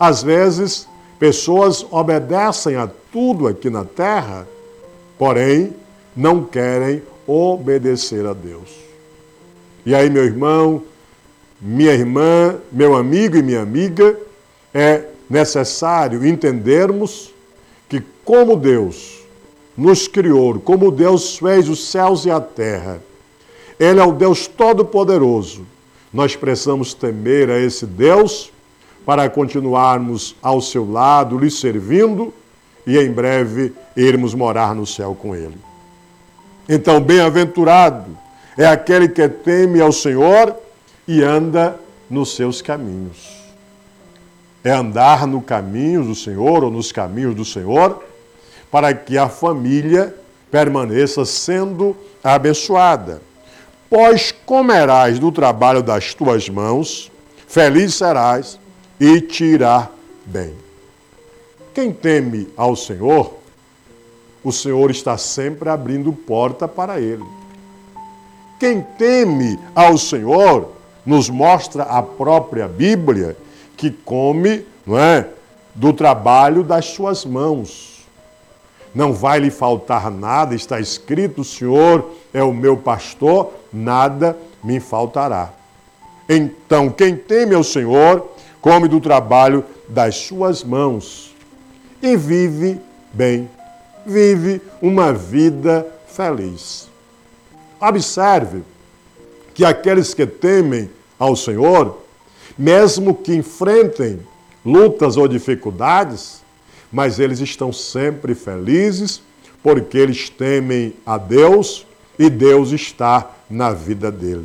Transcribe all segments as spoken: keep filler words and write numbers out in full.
Às vezes, pessoas obedecem a tudo aqui na terra, porém, não querem obedecer a Deus. E aí, meu irmão, minha irmã, meu amigo e minha amiga, é necessário entendermos que como Deus nos criou, como Deus fez os céus e a terra, Ele é o Deus Todo-Poderoso. Nós precisamos temer a esse Deus para continuarmos ao seu lado, lhe servindo e em breve irmos morar no céu com Ele. Então, bem-aventurado é aquele que teme ao Senhor e anda nos seus caminhos. É andar no caminho do Senhor ou nos caminhos do Senhor para que a família permaneça sendo abençoada. Pois comerás do trabalho das tuas mãos, feliz serás e te irá bem. Quem teme ao Senhor, o Senhor está sempre abrindo porta para ele. Quem teme ao Senhor, nos mostra a própria Bíblia, que come, não é, do trabalho das suas mãos. Não vai lhe faltar nada, está escrito, o Senhor é o meu pastor, nada me faltará. Então, quem teme ao Senhor, come do trabalho das suas mãos e vive bem, vive uma vida feliz. Observe que aqueles que temem ao Senhor, mesmo que enfrentem lutas ou dificuldades, mas eles estão sempre felizes porque eles temem a Deus e Deus está na vida dele.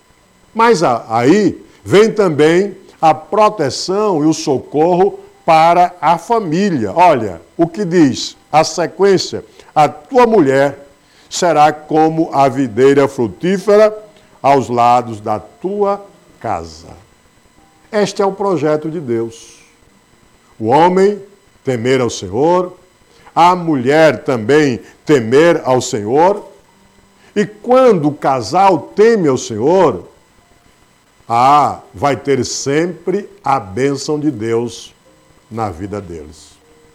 Mas aí vem também a proteção e o socorro para a família. Olha, o que diz a sequência: a tua mulher será como a videira frutífera aos lados da tua casa. Este é o projeto de Deus. O homem temer ao Senhor, a mulher também temer ao Senhor, e quando o casal teme ao Senhor, ah, vai ter sempre a bênção de Deus na vida deles.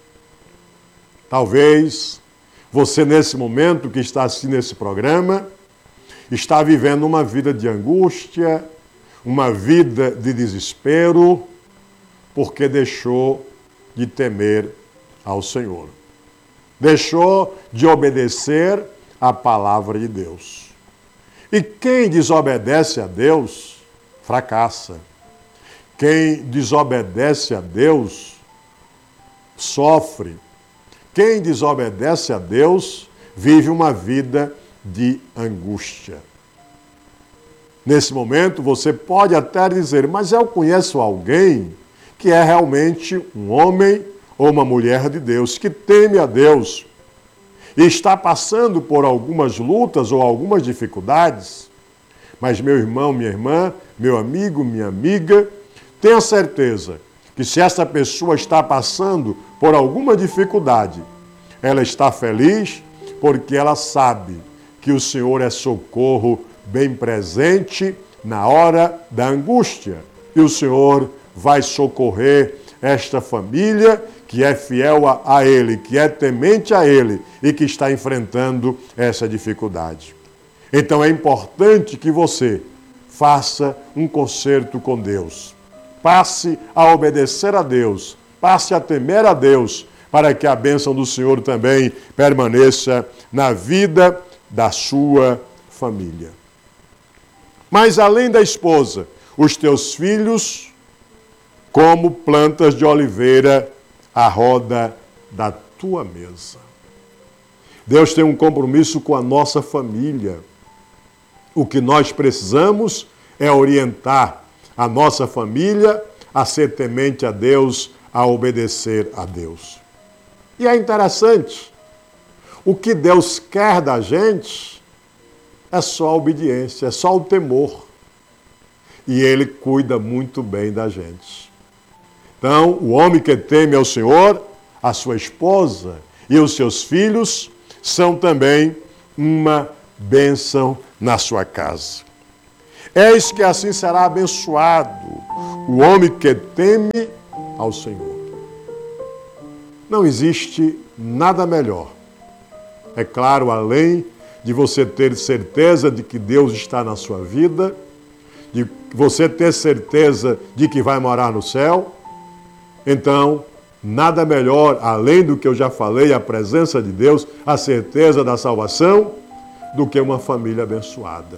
Talvez você, nesse momento que está assistindo esse programa, está vivendo uma vida de angústia, uma vida de desespero, porque deixou de temer ao Senhor. Deixou de obedecer à palavra de Deus. E quem desobedece a Deus, fracassa. Quem desobedece a Deus, sofre. Quem desobedece a Deus, vive uma vida de angústia. Nesse momento, você pode até dizer, mas eu conheço alguém que é realmente um homem ou uma mulher de Deus, que teme a Deus e está passando por algumas lutas ou algumas dificuldades. Mas, meu irmão, minha irmã, meu amigo, minha amiga, tenha certeza que se essa pessoa está passando por alguma dificuldade, ela está feliz porque ela sabe que o Senhor é socorro bem presente na hora da angústia. E o Senhor vai socorrer esta família que é fiel a, a Ele, que é temente a Ele e que está enfrentando essa dificuldade. Então é importante que você faça um concerto com Deus. Passe a obedecer a Deus, passe a temer a Deus, para que a bênção do Senhor também permaneça na vida da sua família. Mas além da esposa, os teus filhos, como plantas de oliveira à roda da tua mesa. Deus tem um compromisso com a nossa família. O que nós precisamos é orientar a nossa família a ser temente a Deus, a obedecer a Deus. E é interessante, o que Deus quer da gente é só a obediência, é só o temor. E Ele cuida muito bem da gente. Então, o homem que teme ao Senhor, a sua esposa e os seus filhos são também uma bênção na sua casa. Eis que assim será abençoado o homem que teme ao Senhor. Não existe nada melhor. É claro, além de você ter certeza de que Deus está na sua vida, de você ter certeza de que vai morar no céu, então, nada melhor, além do que eu já falei, a presença de Deus, a certeza da salvação, do que uma família abençoada.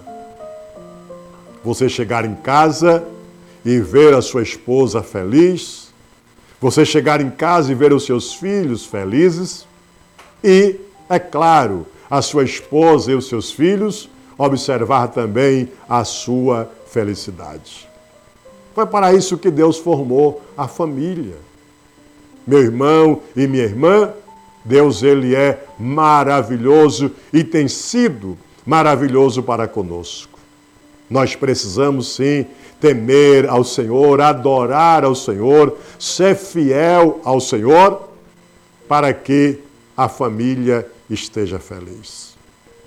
Você chegar em casa e ver a sua esposa feliz, você chegar em casa e ver os seus filhos felizes e, é claro, a sua esposa e os seus filhos observar também a sua felicidade. Foi para isso que Deus formou a família. Meu irmão e minha irmã, Deus, ele é maravilhoso e tem sido maravilhoso para conosco. Nós precisamos, sim, temer ao Senhor, adorar ao Senhor, ser fiel ao Senhor, para que a família esteja feliz.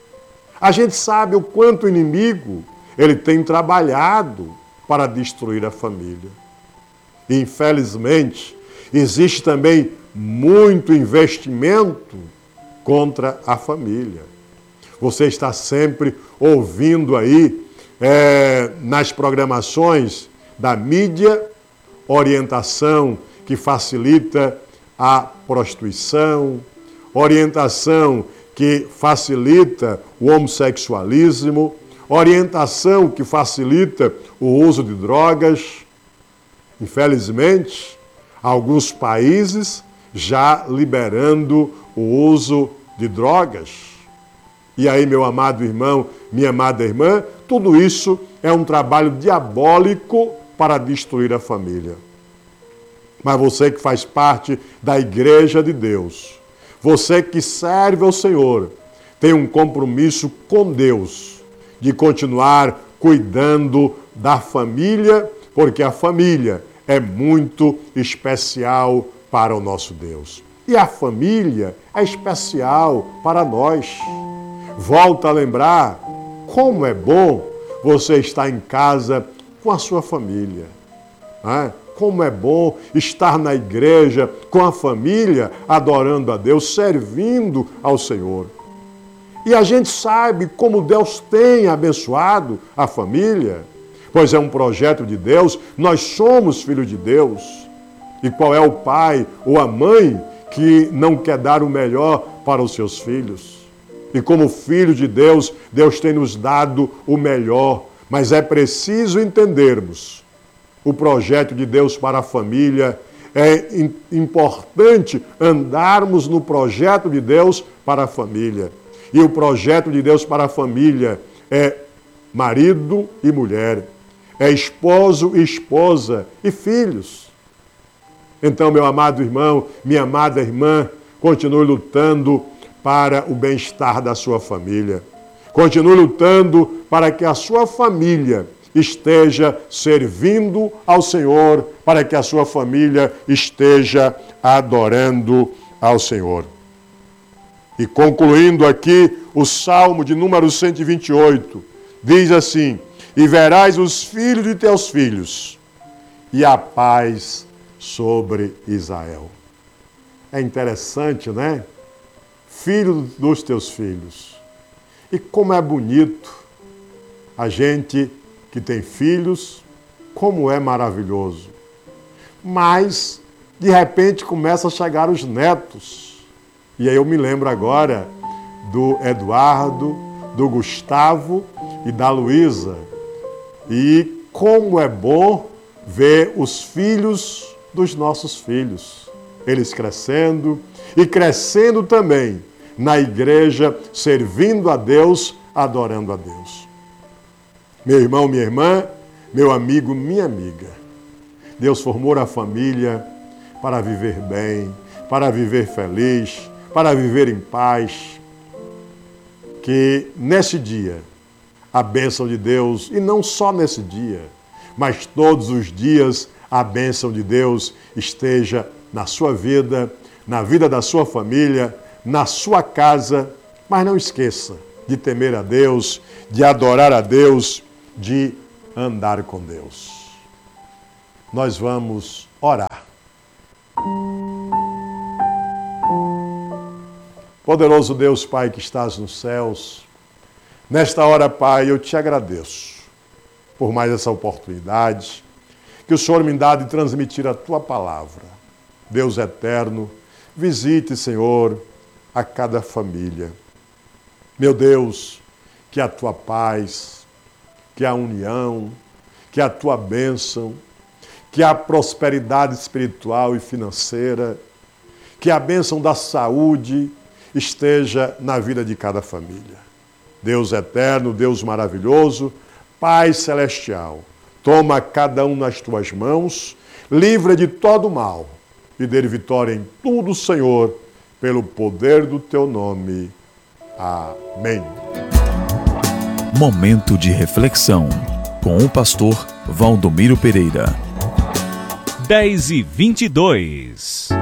A gente sabe o quanto o inimigo ele tem trabalhado para destruir a família. E, infelizmente, existe também muito investimento contra a família. Você está sempre ouvindo aí, é, nas programações da mídia, orientação que facilita a prostituição, orientação que facilita o homossexualismo, orientação que facilita o uso de drogas. Infelizmente, alguns países já liberando o uso de drogas. E aí, meu amado irmão, minha amada irmã, tudo isso é um trabalho diabólico para destruir a família. Mas você que faz parte da Igreja de Deus, você que serve ao Senhor, tem um compromisso com Deus de continuar cuidando da família, porque a família é muito especial para o nosso Deus. E a família é especial para nós. Volta a lembrar como é bom você estar em casa com a sua família. Né? Como é bom estar na igreja com a família, adorando a Deus, servindo ao Senhor. E a gente sabe como Deus tem abençoado a família, pois é um projeto de Deus, nós somos filhos de Deus. E qual é o pai ou a mãe que não quer dar o melhor para os seus filhos? E como filho de Deus, Deus tem nos dado o melhor, mas é preciso entendermos o projeto de Deus para a família. É importante andarmos no projeto de Deus para a família. E o projeto de Deus para a família é marido e mulher, é esposo e esposa e filhos. Então, meu amado irmão, minha amada irmã, continue lutando para o bem-estar da sua família. Continue lutando para que a sua família esteja servindo ao Senhor, para que a sua família esteja adorando ao Senhor. E concluindo aqui, o Salmo de número cento e vinte e oito, diz assim: e verás os filhos de teus filhos, e a paz sobre Israel. É interessante, né? Filho dos teus filhos. E como é bonito a gente que tem filhos, como é maravilhoso. Mas, de repente, começa a chegar os netos. E aí eu me lembro agora do Eduardo, do Gustavo e da Luísa. E como é bom ver os filhos dos nossos filhos. Eles crescendo e crescendo também na igreja, servindo a Deus, adorando a Deus. Meu irmão, minha irmã, meu amigo, minha amiga, Deus formou a família para viver bem, para viver feliz, para viver em paz. Que nesse dia, a bênção de Deus, e não só nesse dia, mas todos os dias, a bênção de Deus esteja na sua vida, na vida da sua família, na sua casa. Mas não esqueça de temer a Deus, de adorar a Deus, de andar com Deus. Nós vamos orar Poderoso Deus, Pai, que estás nos céus, nesta hora, Pai, eu te agradeço por mais essa oportunidade que o Senhor me dá de transmitir a Tua palavra. Deus eterno, visite, Senhor, a cada família. Meu Deus, que a Tua paz, que a união, que a Tua bênção, que a prosperidade espiritual e financeira, que a bênção da saúde esteja na vida de cada família. Deus eterno, Deus maravilhoso, Pai celestial, toma cada um nas Tuas mãos, livra de todo mal e dê vitória em tudo, Senhor, pelo poder do Teu nome. Amém. Momento de reflexão com o pastor Valdomiro Pereira. dez e vinte e dois.